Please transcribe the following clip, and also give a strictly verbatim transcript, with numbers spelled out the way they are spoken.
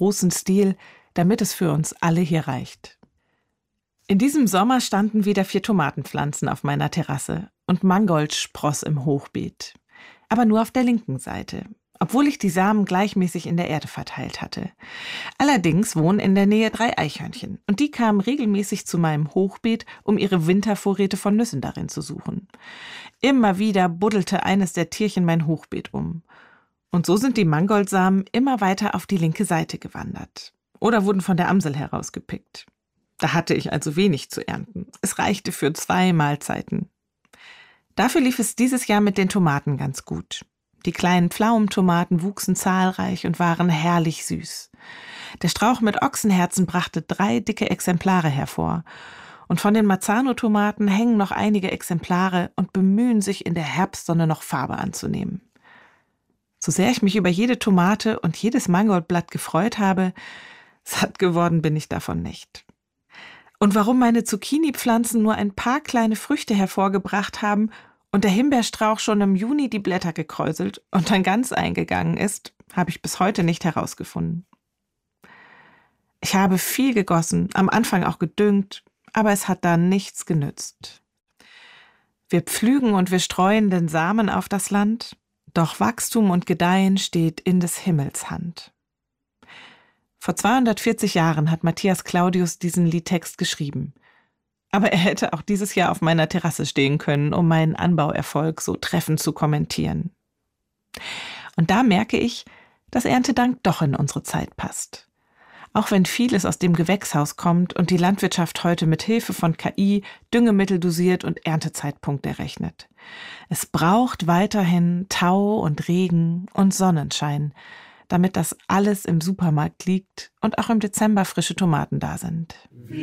großen Stil, damit es für uns alle hier reicht. In diesem Sommer standen wieder vier Tomatenpflanzen auf meiner Terrasse und Mangold spross im Hochbeet. Aber nur auf der linken Seite, obwohl ich die Samen gleichmäßig in der Erde verteilt hatte. Allerdings wohnen in der Nähe drei Eichhörnchen und die kamen regelmäßig zu meinem Hochbeet, um ihre Wintervorräte von Nüssen darin zu suchen. Immer wieder buddelte eines der Tierchen mein Hochbeet um. Und so sind die Mangoldsamen immer weiter auf die linke Seite gewandert oder wurden von der Amsel herausgepickt. Da hatte ich also wenig zu ernten. Es reichte für zwei Mahlzeiten. Dafür lief es dieses Jahr mit den Tomaten ganz gut. Die kleinen Pflaumentomaten wuchsen zahlreich und waren herrlich süß. Der Strauch mit Ochsenherzen brachte drei dicke Exemplare hervor. Und von den Marzano-Tomaten hängen noch einige Exemplare und bemühen sich, in der Herbstsonne noch Farbe anzunehmen. So sehr ich mich über jede Tomate und jedes Mangoldblatt gefreut habe, satt geworden bin ich davon nicht. Und warum meine Zucchini-Pflanzen nur ein paar kleine Früchte hervorgebracht haben und der Himbeerstrauch schon im Juni die Blätter gekräuselt und dann ganz eingegangen ist, habe ich bis heute nicht herausgefunden. Ich habe viel gegossen, am Anfang auch gedüngt, aber es hat da nichts genützt. Wir pflügen und wir streuen den Samen auf das Land, doch Wachstum und Gedeihen steht in des Himmels Hand. Vor zweihundertvierzig Jahren hat Matthias Claudius diesen Liedtext geschrieben. Aber er hätte auch dieses Jahr auf meiner Terrasse stehen können, um meinen Anbauerfolg so treffend zu kommentieren. Und da merke ich, dass Erntedank doch in unsere Zeit passt. Auch wenn vieles aus dem Gewächshaus kommt und die Landwirtschaft heute mit Hilfe von K I Düngemittel dosiert und Erntezeitpunkte errechnet. Es braucht weiterhin Tau und Regen und Sonnenschein, damit das alles im Supermarkt liegt und auch im Dezember frische Tomaten da sind.